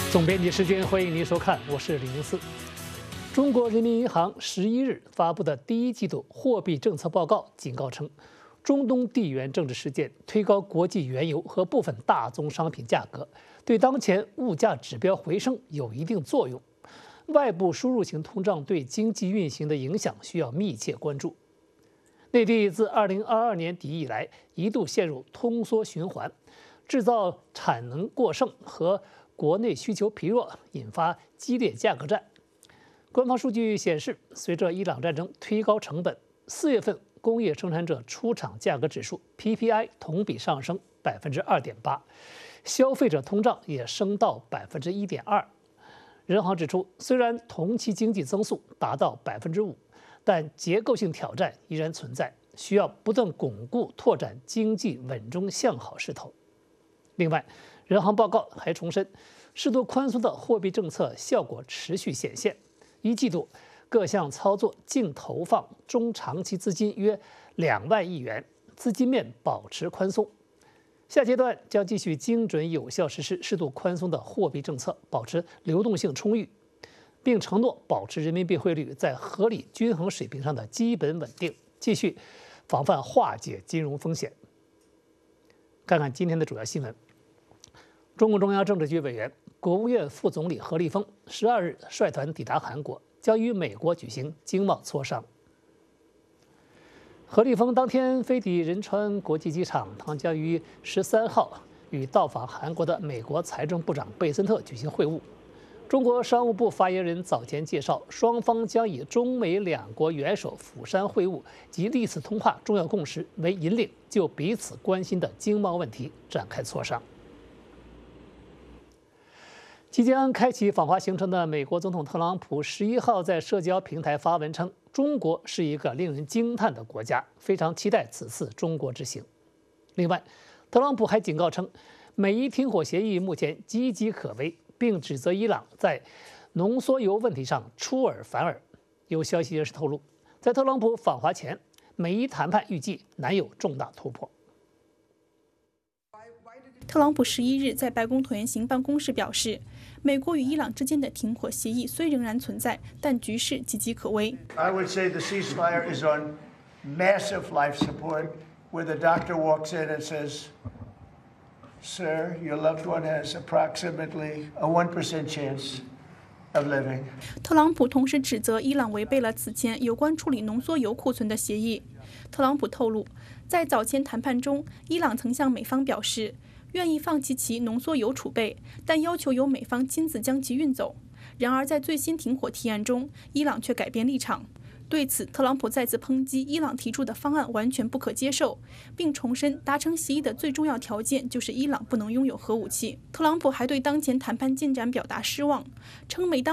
总编辑时间，欢迎您收看，我是李明思。中国人民银行11日发布的第一季度货币政策报告警告称，中东地缘政治事件推高国际原油和部分大宗商品价格，对当前物价指标回升有一定作用。外部输入型通胀对经济运行的影响需要密切关注。内地自2022年底以来一度陷入通缩循环，制造产能过剩和国内需求疲弱，引发激烈价格战。官方数据显示，随着伊朗战争推高成本，4月份工业生产者出厂价格指数 PPI 同比上升2.8%，消费者通胀也升到1.2%。人行指出，虽然同期经济增速达到5%，但结构性挑战依然存在，需要不断巩固拓展经济稳中向好势头。另外，人行报告还重申，适度宽松的货币政策效果持续显现。一季度各项操作净投放中长期资金约2万亿元，资金面保持宽松。下阶段将继续精准有效实施适度宽松的货币政策，保持流动性充裕，并承诺保持人民币汇率在合理均衡水平上的基本稳定，继续防范化解金融风险。看看今天的主要新闻。中共中央政治局委员、国务院副总理何立峰12日率团抵达韩国，将与美国举行经贸磋商。何立峰当天飞抵仁川国际机场，他将于13号与到访韩国的美国财政部长贝森特举行会晤。中国商务部发言人早前介绍，双方将以中美两国元首釜山会晤及历次通话重要共识为引领，就彼此关心的经贸问题展开磋商。即将开启访华行程的美国总统特朗普11号在社交平台发文称，中国是一个令人惊叹的国家，非常期待此次中国之行。另外，特朗普还警告称，美伊停火协议目前岌岌可危，并指责伊朗在浓缩铀问题上出尔反尔。有消息人士透露，在特朗普访华前，美伊谈判预计难有重大突破。 特朗普11日在白宫椭圆形办公室表示，美国与伊朗之间的停火协议虽仍然存在，但局势岌岌可危。 I would say the ceasefire is on massive life support, where the doctor walks in and says, "Sir, your loved one has approximately a 1% chance of living." 特朗普同时指责伊朗违背了此前有关处理浓缩铀库存的协议。特朗普透露，在早前谈判中，伊朗曾向美方表示，愿意放弃其浓缩铀储备，但要求由美方亲自将其运走。然而，在最新停火提案中，伊朗却改变立场。对此，特朗普再次抨击伊朗提出的方案完全不可接受，并重申达成协议的最重要条件就是伊朗不能拥有核武器。特朗普还对当前谈判进展表达失望，称每当